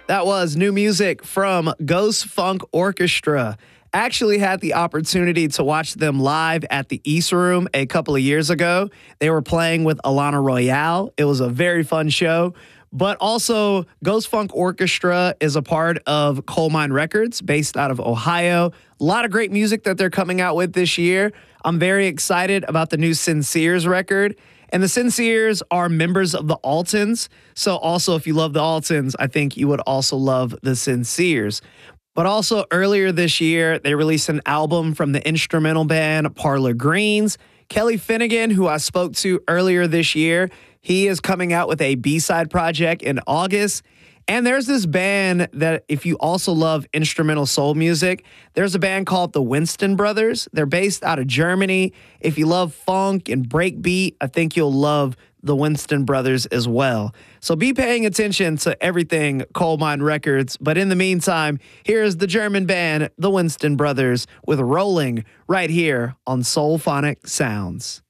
That was new music from Ghost Funk Orchestra. Actually had the opportunity to watch them live at the East Room a couple of years ago. They were playing with Alana Royale. It was a very fun show. But also, Ghost Funk Orchestra is a part of Coal Mine Records based out of Ohio. A lot of great music that they're coming out with this year. I'm very excited about the new Sinceres record. And the Sinceres are members of the Altons. So also, if you love the Altons, I think you would also love the Sinceres. But also earlier this year, they released an album from the instrumental band Parlor Greens. Kelly Finnegan, who I spoke to earlier this year, he is coming out with a B-side project in August. And there's this band that, if you also love instrumental soul music, there's a band called the Winston Brothers. They're based out of Germany. If you love funk and breakbeat, I think you'll love the Winston Brothers as well. So be paying attention to everything Coal Mine Records. But in the meantime, here's the German band, the Winston Brothers, with Rolling right here on Soulphonic Sounds.